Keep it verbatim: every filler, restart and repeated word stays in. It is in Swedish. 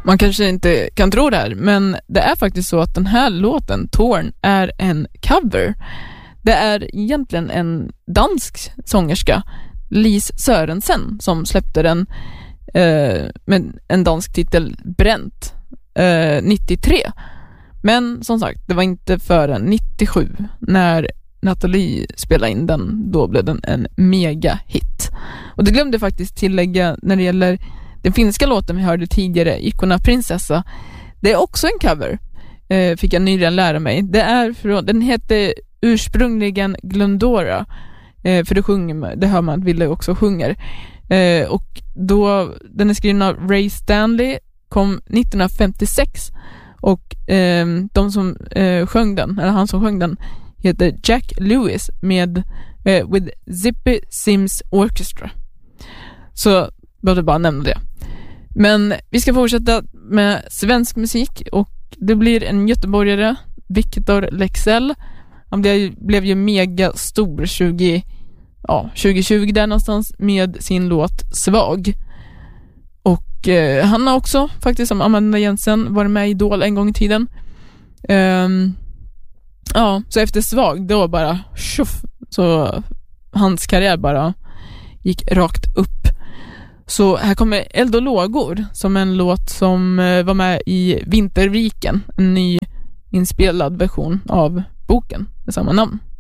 Man kanske inte kan tro det här, men det är faktiskt så att den här låten, Torn, är en cover. Det är egentligen en dansk sångerska, Lis Sørensen, som släppte den eh, med en dansk titel, Bränt, eh, nittiotre. Men som sagt, det var inte förrän nittiosju när Nathalie spelade in den, då blev den en mega hit. Och det glömde jag faktiskt tillägga när det gäller den finska låten vi hörde tidigare, Icona Prinsessa. Det är också en cover, eh, fick jag nyligen lära mig. Det är från, den heter ursprungligen Glendora, eh, för det sjunger, det hör man att Ville också sjunger. Eh, och då, den är skriven av Ray Stanley, kom nittonhundrafemtiosex, och eh, de som eh, sjöng den, eller han som sjöng den, heter Jack Lewis med eh, With Zippy Sims Orchestra. Så borde bara nämna det. Men vi ska fortsätta med svensk musik, och det blir en göteborgare, Victor Lexell. Han blev, blev ju mega stor tjugo, ja, tjugo tjugo där någonstans med sin låt Svag. Och eh, han har också faktiskt, som Amanda Jensen, varit med i Idol en gång i tiden. Um, ja, så efter Svag då bara tjoff, så hans karriär bara gick rakt upp. Så här kommer Eld och lågor, som en låt som eh, var med i Vinterviken, en ny inspelad version av boken med samma namn.